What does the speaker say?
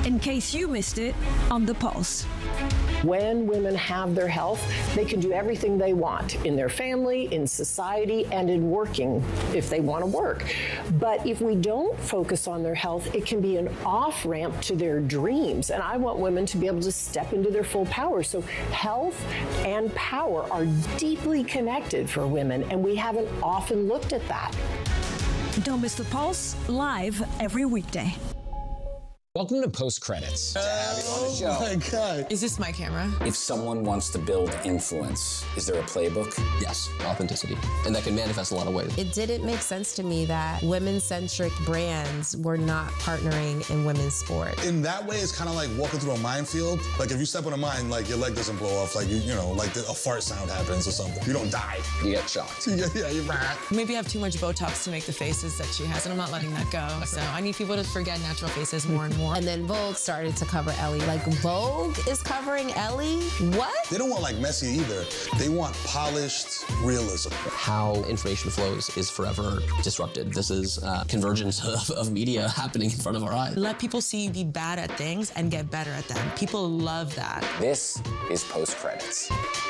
in case you missed it on The Pulse. When women have their health, they can do everything they want in their family, in society, and in working if they want to work. But if we don't focus on their health, it can be an off-ramp to their dreams. And I want women to be able to step into their full power. So health and power are deeply connected for women, and we haven't often looked at that. Don't miss The Pulse, live every weekday. Welcome to Post Credits. To have you on the show. Oh my God. Is this my camera? If someone wants to build influence, is there a playbook? Yes, authenticity. And that can manifest a lot of ways. It didn't make sense to me that women-centric brands were not partnering in women's sport. In that way, it's kind of like walking through a minefield. Like if you step on a mine, like your leg doesn't blow off, like you know, like a fart sound happens or something. You don't die. You get shocked. Yeah, you're right. Maybe I have too much Botox to make the faces that she has, and I'm not letting that go. So I need people to forget natural faces more and more. And then Vogue started to cover Ellie. Like, Vogue is covering Ellie? What? They don't want like messy either. They want polished realism. How information flows is forever disrupted. This is convergence of media happening in front of our eyes. Let people see you be bad at things and get better at them. People love that. This is Post Credits.